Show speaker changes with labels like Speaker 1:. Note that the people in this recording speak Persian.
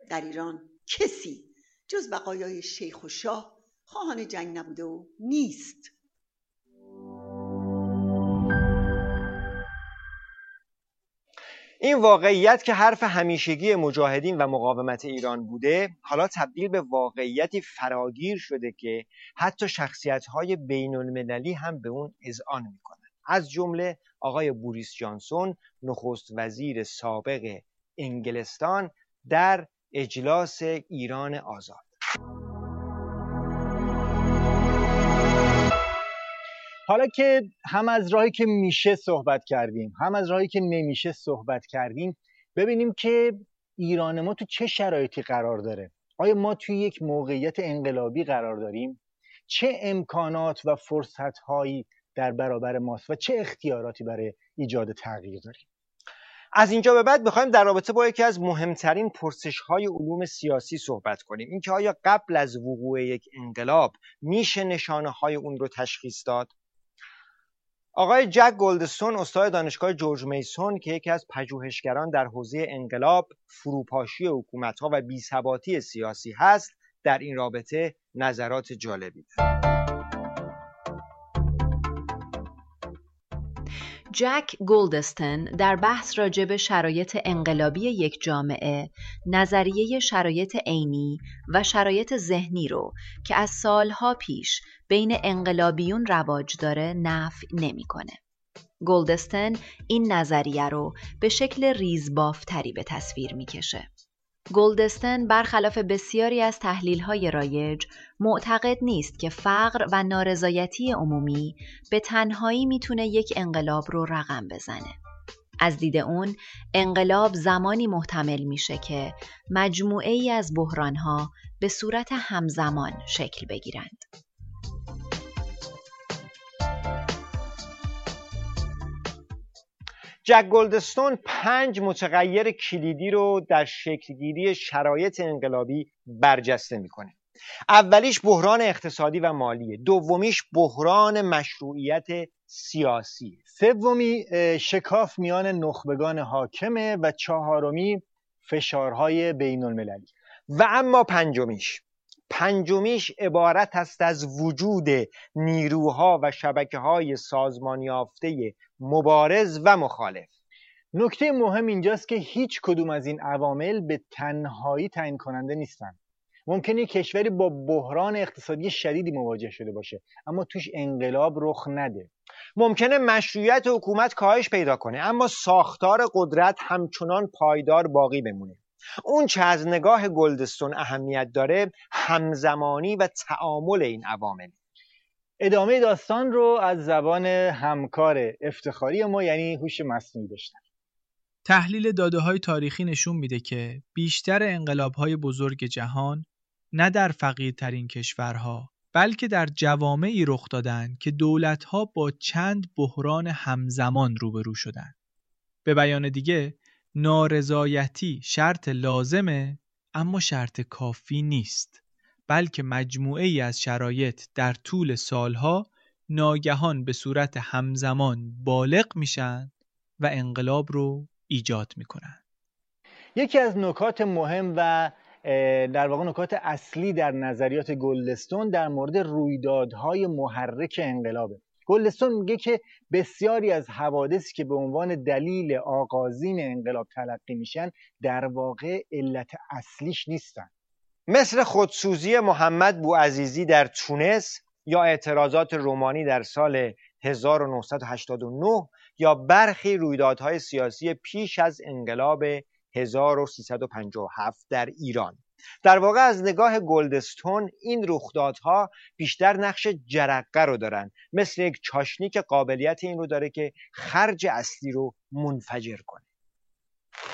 Speaker 1: در ایران کسی جز بقایای شیخ و شاه خواهان جنگ نبوده و نیست.
Speaker 2: این واقعیت که حرف همیشگی مجاهدین و مقاومت ایران بوده، حالا تبدیل به واقعیتی فراگیر شده که حتی شخصیت‌های بین‌المللی هم به اون اذعان می‌کنند. از جمله آقای بوریس جانسون، نخست وزیر سابق انگلستان، در اجلاس ایران آزاد.
Speaker 3: حالا که هم از راهی که میشه صحبت کردیم، هم از راهی که نمیشه صحبت کردیم، ببینیم که ایران ما تو چه شرایطی قرار داره. آیا ما توی یک موقعیت انقلابی قرار داریم؟ چه امکانات و فرصت‌هایی در برابر ماست و چه اختیاراتی برای ایجاد تغییر داریم؟
Speaker 2: از اینجا به بعد بخوایم در رابطه با یکی از مهمترین پرسش‌های علوم سیاسی صحبت کنیم. اینکه آیا قبل از وقوع یک انقلاب میشه نشانه‌های اون رو تشخیص داد؟ آقای جک گلدستون، استاد دانشگاه جورج میسون که یکی از پژوهشگران در حوزه انقلاب، فروپاشی حکومت‌ها و بی‌ثباتی سیاسی هست، در این رابطه نظرات جالبی دارد.
Speaker 4: جک گلدستون در بحث راجع به شرایط انقلابی یک جامعه، نظریه شرایط عینی و شرایط ذهنی رو که از سالها پیش بین انقلابیون رواج داره نفی نمی‌کنه. گلدستون این نظریه رو به شکل ریزبافتری به تصویر می‌کشه. گلدستون برخلاف بسیاری از تحلیل‌های رایج معتقد نیست که فقر و نارضایتی عمومی به تنهایی میتونه یک انقلاب رو رقم بزنه. از دید اون، انقلاب زمانی محتمل میشه که مجموعه‌ای از بحران‌ها به صورت همزمان شکل بگیرند.
Speaker 2: جک گلدستون 5 متغیر کلیدی رو در شکلگیری شرایط انقلابی برجسته میکنه. اولیش بحران اقتصادی و مالیه، دومیش بحران مشروعیت سیاسی،
Speaker 3: سومی شکاف میان نخبگان حاکمه و چهارمی فشارهای بین المللی
Speaker 2: و اما پنجمیش عبارت است از وجود نیروها و شبکه‌های سازمان یافته مبارز و مخالف.
Speaker 3: نکته مهم اینجاست که هیچ کدوم از این عوامل به تنهایی تعیین کننده نیستن. ممکنه کشوری با بحران اقتصادی شدیدی مواجه شده باشه اما توش انقلاب رخ نده.
Speaker 2: ممکنه مشروعیت حکومت کاهش پیدا کنه اما ساختار قدرت همچنان پایدار باقی بمونه. اون چه از نگاه گلدستون اهمیت داره همزمانی و تعامل این عوامل.
Speaker 3: ادامه داستان رو از زبان همکار افتخاری ما یعنی هوش مصنوعی بشنویم.
Speaker 5: تحلیل داده‌های تاریخی نشون میده که بیشتر انقلاب‌های بزرگ جهان نه در فقیرترین کشورها بلکه در جوامعی رخ دادن که دولت‌ها با چند بحران همزمان روبرو شدن. به بیان دیگه، نارضایتی شرط لازمه اما شرط کافی نیست، بلکه مجموعه‌ای از شرایط در طول سالها ناگهان به صورت همزمان بالغ میشن و انقلاب رو ایجاد میکنن.
Speaker 3: یکی از نکات مهم و در واقع نکات اصلی در نظریات گلدستون در مورد رویدادهای محرک انقلابه. گلدستون میگه که بسیاری از حوادثی که به عنوان دلیل آغازین انقلاب تلقی میشن در واقع علت اصلیش نیستن.
Speaker 2: مثل خودسوزی محمد بوعزیزی در تونس یا اعتراضات رومانی در سال 1989 یا برخی رویدادهای سیاسی پیش از انقلاب 1357 در ایران. در واقع از نگاه گلدستون این رخدادها بیشتر نقش جرقه رو دارن، مثل یک چاشنی که قابلیت این رو داره که خرج اصلی رو منفجر کنه.